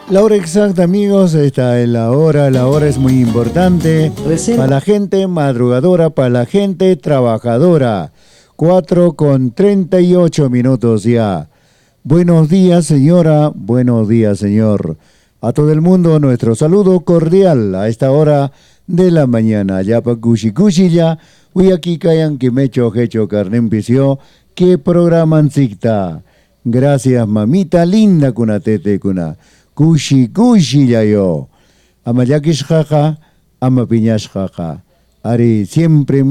La hora exacta, amigos, esta es la hora es muy importante para la gente madrugadora, para la gente trabajadora. 4:38 ya. Buenos días, señora, buenos días, señor. A todo el mundo, nuestro saludo cordial a esta hora de la mañana. Ya pa kushi kushi ya, hoy aquí cayan que me hecho carnen pisió, que programan sikta. Gracias, mamita linda, kuna tete kuna. Kushi kushi ya yo. Ama yakish jaja, ama piñash jaja. Ari siempre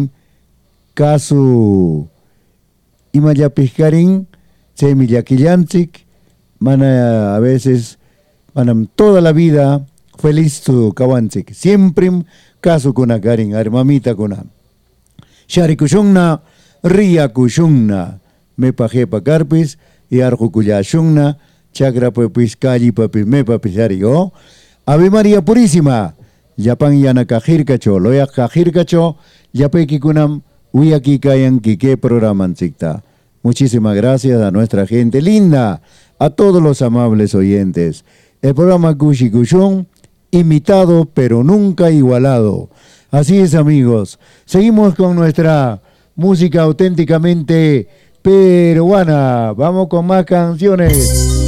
caso imaya piscarín, semillaquillantic, mana a veces, manam toda la vida feliz tu kawantik. Siempre caso kuna karin, ari mamita kuna. Shari kushungna, ria kushungna, me pajepa carpis, y arjo kuyashungna, chakra papis calli papis me papis arigo. Ave María Purísima, yapan yana kajirkacho, loya kajirkacho, yapeki kunam, aquí kayan kike programan sikta. Muchísimas gracias a nuestra gente linda, a todos los amables oyentes. El programa Kushi Kushun, imitado pero nunca igualado. Así es, amigos. Seguimos con nuestra música auténticamente peruana. Vamos con más canciones.